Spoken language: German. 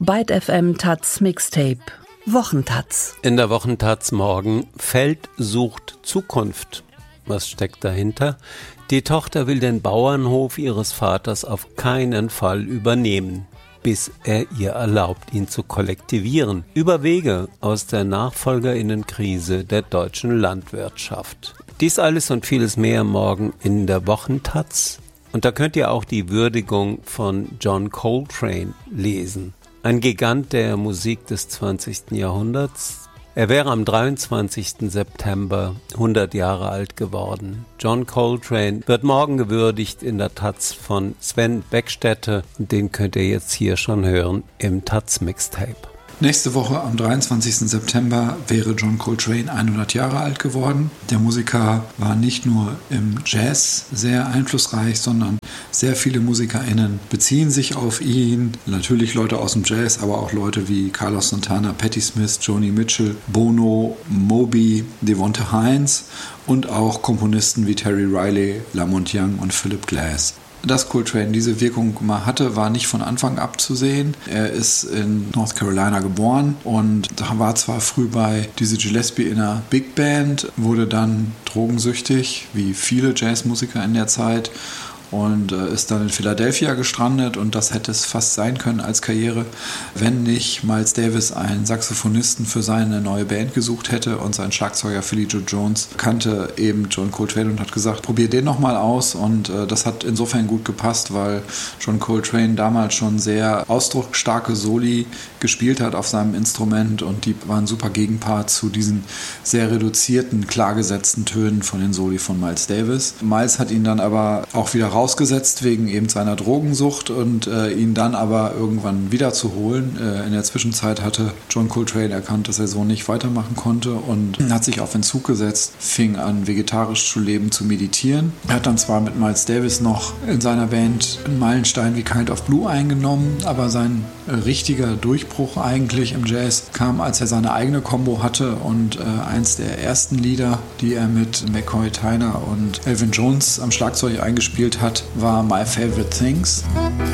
Byte FM Taz Mixtape Wochentaz. In der Wochentaz morgen: Feld sucht Zukunft. Was steckt dahinter? Die Tochter will den Bauernhof ihres Vaters auf keinen Fall übernehmen, bis er ihr erlaubt, ihn zu kollektivieren. Über Wege aus der Nachfolgerinnenkrise der deutschen Landwirtschaft. Dies alles und vieles mehr morgen in der Wochentaz. Und da könnt ihr auch die Würdigung von John Coltrane lesen. Ein Gigant der Musik des 20. Jahrhunderts. Er wäre am 23. September 100 Jahre alt geworden. John Coltrane wird morgen gewürdigt in der Taz von Sven Beckstätte. Den könnt ihr jetzt hier schon hören im Taz Mixtape. Nächste Woche am 23. September wäre John Coltrane 100 Jahre alt geworden. Der Musiker war nicht nur im Jazz sehr einflussreich, sondern sehr viele MusikerInnen beziehen sich auf ihn. Natürlich Leute aus dem Jazz, aber auch Leute wie Carlos Santana, Patti Smith, Joni Mitchell, Bono, Moby, Devonte Hines und auch Komponisten wie Terry Riley, Lamont Young und Philip Glass. Dass Coltrane diese Wirkung mal hatte, war nicht von Anfang abzusehen. Er ist in North Carolina geboren und war zwar früh bei Dizzy Gillespie in einer Big Band, wurde dann drogensüchtig, wie viele Jazzmusiker in der Zeit, und ist dann in Philadelphia gestrandet, und das hätte es fast sein können als Karriere, wenn nicht Miles Davis einen Saxophonisten für seine neue Band gesucht hätte, und sein Schlagzeuger Philly Joe Jones kannte eben John Coltrane und hat gesagt, probier den nochmal aus, und das hat insofern gut gepasst, weil John Coltrane damals schon sehr ausdrucksstarke Soli gespielt hat auf seinem Instrument, und die waren super Gegenpart zu diesen sehr reduzierten, klar gesetzten Tönen von den Soli von Miles Davis. Miles hat ihn dann aber auch wieder rausgesetzt wegen eben seiner Drogensucht und ihn dann aber irgendwann wieder zu holen. In der Zwischenzeit hatte John Coltrane erkannt, dass er so nicht weitermachen konnte, und hat sich auf Entzug gesetzt, fing an vegetarisch zu leben, zu meditieren. Er hat dann zwar mit Miles Davis noch in seiner Band einen Meilenstein wie Kind of Blue eingenommen, aber sein richtiger Durchbruch eigentlich im Jazz kam, als er seine eigene Combo hatte, und eins der ersten Lieder, die er mit McCoy Tyner und Elvin Jones am Schlagzeug eingespielt hat, war My Favorite Things.